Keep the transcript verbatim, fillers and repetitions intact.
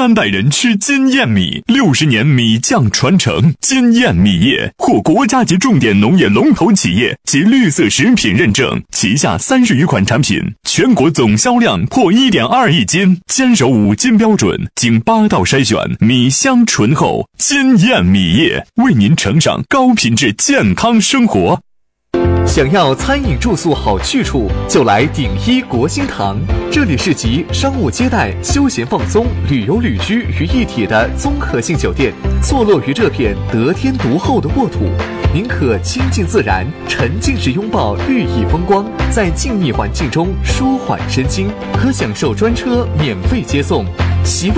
三代人吃金燕米，六十年米酱传承。金燕米业获国家级重点农业龙头企业及绿色食品认证，旗下三十余款产品，全国总销量破 一点二亿斤，坚守五金标准，经八道筛选，米香醇厚。金燕米业为您呈上高品质健康生活。 想要餐饮住宿好去处，就来鼎一国兴堂。这里是集商务接待、休闲放松、旅游旅居于一体的综合性酒店，坐落于这片得天独厚的沃土。您可亲近自然，沉浸式拥抱绿意风光，在静谧环境中舒缓身心，可享受专车免费接送。习